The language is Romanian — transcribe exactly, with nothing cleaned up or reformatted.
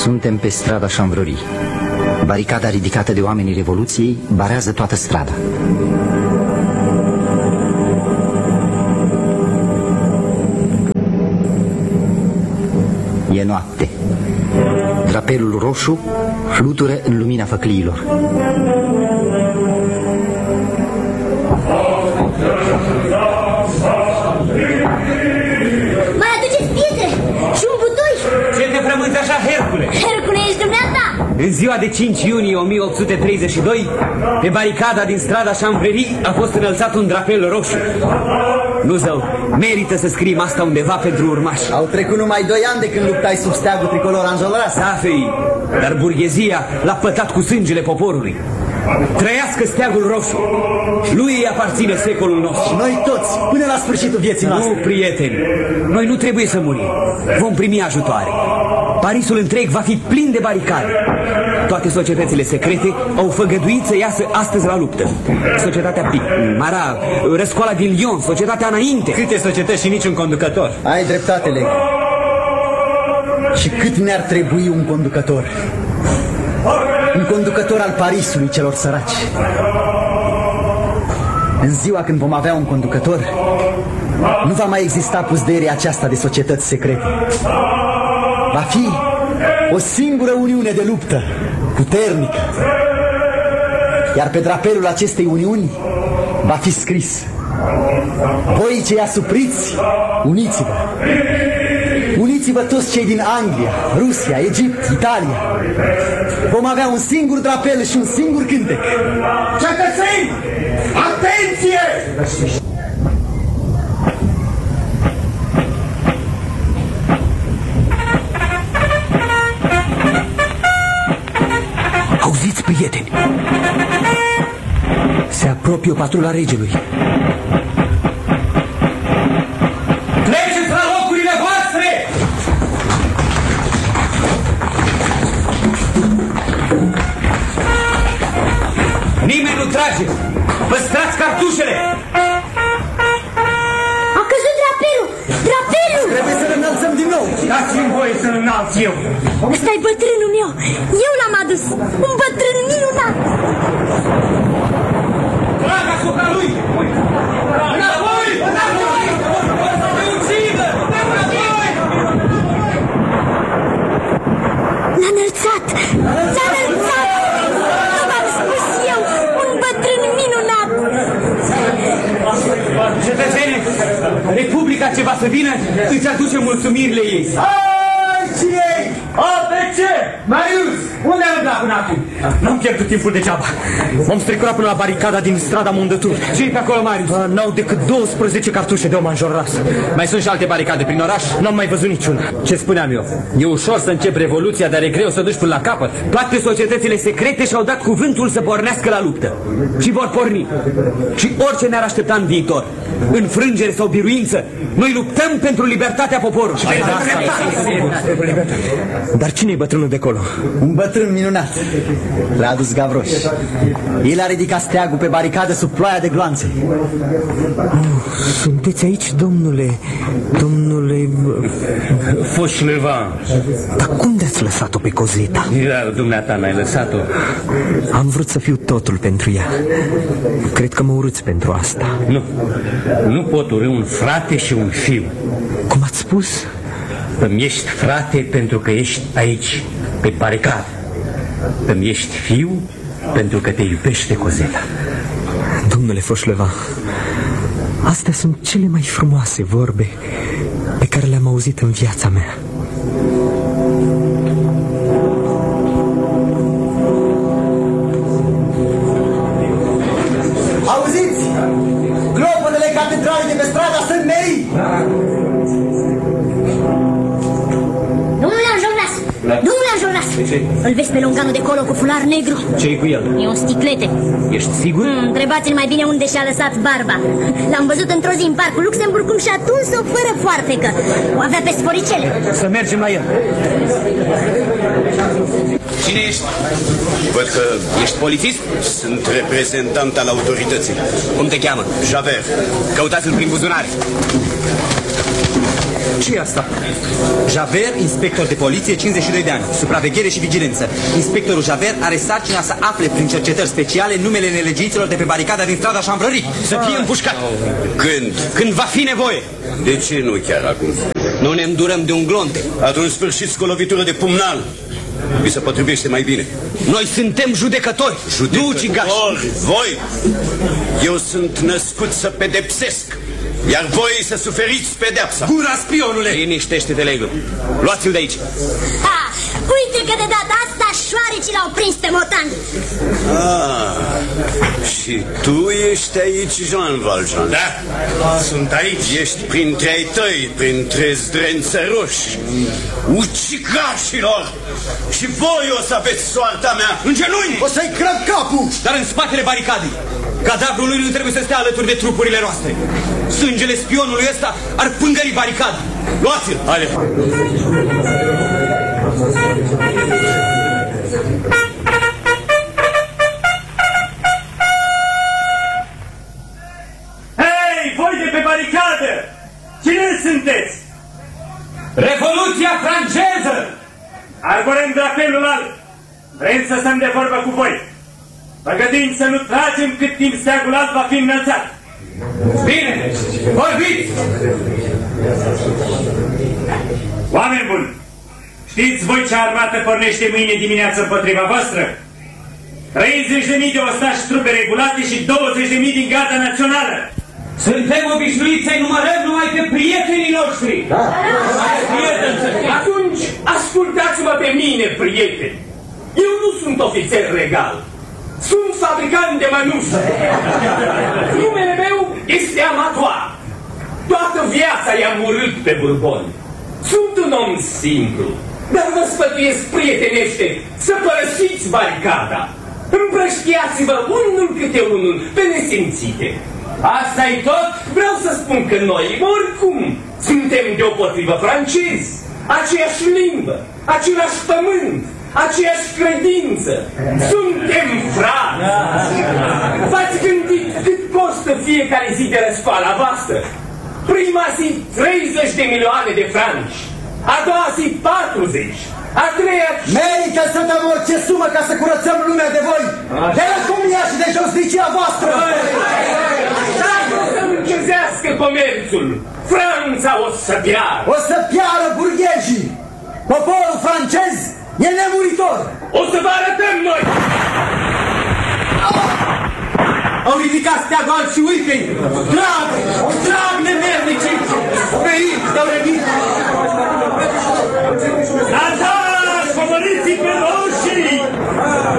Suntem pe strada Chanvrerie. Baricada ridicată de oamenii Revoluției barează toată strada. E noapte. Drapelul roșu flutură în lumina făcliilor. Mai aduceți pietre și un butoi. Ce te frămânți așa, Hercule? Hercule, ești dumneata? În ziua de cinci iunie o mie opt sute treizeci și doi, pe baricada din strada Chanvrerie a fost înălțat un drapel roșu. Nu, zău, merită să scriem asta undeva pentru urmași. Au trecut numai doi ani de când luptai sub steagul tricolor Enjolras. Da, fei, dar burghezia l-a pătat cu sângele poporului. Trăiască steagul roșu. Lui îi aparține secolul nostru. Și noi toți, până la sfârșitul vieții noastre. Nu, prieteni, noi nu trebuie să murim. Vom primi ajutoare. Parisul întreg va fi plin de baricade. Toate societățile secrete au făgăduit să iasă astăzi la luptă. Societatea Pic, Mara, Răscoala din Lyon, Societatea Înainte. Câte societăți și niciun conducător. Ai dreptate, Leg. Și cât ne-ar trebui un conducător? Un conducător al Parisului celor săraci. În ziua când vom avea un conducător, nu va mai exista pusderia aceasta de societăți secrete. Va fi o singură uniune de luptă, puternică. Iar pe drapelul acestei uniuni va fi scris: voi cei asupriți, uniți-vă. Uniți-vă toți cei din Anglia, Rusia, Egipt, Italia. Vom avea un singur drapel și un singur cântec. Cetățeni, atenție! Auziți, prieteni? Se apropie o patrulă a regelui. Treceți la locurile voastre! Nimeni nu trage! Păstrați cartușele! A căzut drapelul! Drapelul! Trebuie să-l înălțăm din nou. Dați-mi voie să-l înalț eu. Ăsta-i bătrânul meu! Eu l-am adus! Un bătrân minunat! Trag asupra lui! Înapoi! Înapoi! O să te ucidă! Înapoi! L-a înălțat! L-a înălțat! Nu v-am spus eu! Un bătrân minunat! Cetățeni, Republica ce va să vină îți aduce mulțumirile ei. Hai, cine ei? A P C! Marius! Unde ai umblat până acum? N-am pierdut timpul degeaba. M-am strecurat până la baricada din strada Mondătur. Ce-i pe acolo, Marius? N-au decât douăsprezece cartușe de om Enjolras. Mai sunt și alte baricade prin oraș? N-am mai văzut niciuna. Ce spuneam eu? E ușor să încep revoluția, dar e greu să duci până la capăt. Toate societățile secrete și-au dat cuvântul să pornească la luptă. Și vor porni. Și orice ne-ar aștepta în viitor, înfrângere sau biruință, noi luptăm pentru libertatea poporului. Dar cine-i bătrânul de acolo? Un bătrân minunat. L-a adus Gavroș. El a ridicat steagul pe baricadă sub ploaia de gloanțe. Oh, sunteți aici, domnule, domnule... Fauchelevent. Dar cum de-ați lăsat-o pe Cozeta? Da, dumneata n-ai lăsat-o. Am vrut să fiu totul pentru ea. Cred că mă urâți pentru asta. Nu, nu pot urâ un frate și un fiu. Cum ați spus? Îmi ești frate pentru că ești aici, pe baricadă. Îmi ești fiu pentru că te iubește Cozeta. Domnule Fauchelevent, astea sunt cele mai frumoase vorbe pe care le-am auzit în viața mea. Auziți? Clopotele catedralei de pe strada Saint Mary! Domnule Enjolras! Domnule Enjolras! Îl vezi pe longanul de colo cu fular negru? Ce-i cu el? E un sticlete. Ești sigur? Hmm, întrebați-l mai bine unde și-a lăsat barba. L-am văzut într-o zi în parcul Luxemburg cum și-a tuns-o fără foarfecă. O avea pe sforicele. Să mergem la el. Cine ești? Văd că ești polițist? Sunt reprezentant al autorității. Cum te cheamă? Javert. Căutați-l prin buzunare. Ce e asta? Javert, inspector de poliție, cincizeci și doi de ani, supraveghere și vigilență. Inspectorul Javert are sarcina să afle prin cercetări speciale numele nelegiuiților de pe baricada din strada Chambrerie. Să fie împușcat. Când? Când va fi nevoie. De ce nu chiar acum? Nu ne îndurăm de un glonte. Atunci sfârșiți cu o lovitură de pumnal. Vi se potrivește mai bine. Noi suntem judecători, Judecători, nu ucigași. voi! Eu sunt născut să pedepsesc, iar voi să suferiți pedepsa. Gura, spionule! Liniștește-te, Legul. Luați-l de aici. Ha! Uite că de data asta șoarecii l-au prins pe motan. Ah, și tu ești aici, Jean Valjean? Da, sunt aici. Ești printre ai tăi, printre zdrențăroși, ucigașilor. Și voi o să aveți soarta mea. În genunchi! O să-i crăp capul! Dar în spatele baricadei. Cadavrul lui nu trebuie să stea alături de trupurile noastre. Sângele spionului ăsta ar pângări baricadei. Luați-l! Haide! Hei, voi de pe baricadă! Cine sunteți? Revoluția franceză! Arborăm drapelul alb. Vrem să stăm de vorbă cu voi. Păgădiți să nu tragem cât timp steagul alb va fi înălțat. Bine! Vorbiți! Oameni buni, știți voi ce armată pornește mâine dimineață împotriva voastră? treizeci de mii de ostași trupe regulate și douăzeci de mii din Garda Națională. Suntem obișnuiți să-i numărăm numai pe prietenii noștri. Da. Atunci, ascultați-mă pe mine, prieteni. Eu nu sunt ofițer regal. Sunt fabricant de mănuși. Numele meu este Amatoar. Toată viața i-am urât pe Bourbon. Sunt un om simplu, dar vă sfătuiesc prietenește să părăsiți baricada. Împrăștiați-vă unul câte unul pe nesimțite. Asta-i tot? Vreau să spun că noi, oricum, suntem deopotrivă francezi. Aceeași limbă, același pământ, aceeași credință. Suntem frați. V-ați gândit cât costă fiecare zi de răscoală a voastră? Prima zi treizeci de milioane de franci, a doua zi patruzeci, a treia... Merită să dăm orice sumă ca să curățăm lumea de voi, de la comia și de josnicia voastră! Dacă o să încezească comerțul, Franța o să piară! O să piară burghezii! Poporul francez e nemuritor! O să vă arătăm noi! Au ridicat steagul alb și uite-i! Drag! Drag, nemernicii! Pe aici, s-au răbit! Atași, favoriții pe roșii!